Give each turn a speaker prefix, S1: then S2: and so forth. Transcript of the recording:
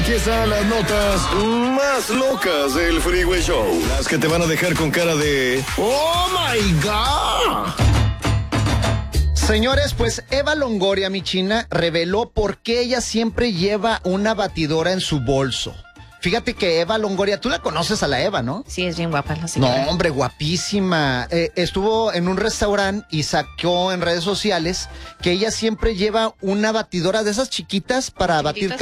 S1: Aquí están las notas más locas del Freeway Show. Las que te van a dejar con cara de ¡Oh, my God!
S2: Señores, pues Eva Longoria, mi china, reveló por qué ella siempre lleva una batidora en su bolso. Fíjate que Eva Longoria, tú la conoces a la Eva, ¿no?
S3: Sí, es bien guapa la señora.
S2: No, hombre, guapísima. Estuvo en un restaurante y sacó en redes sociales que ella siempre lleva una batidora de esas chiquitas para batir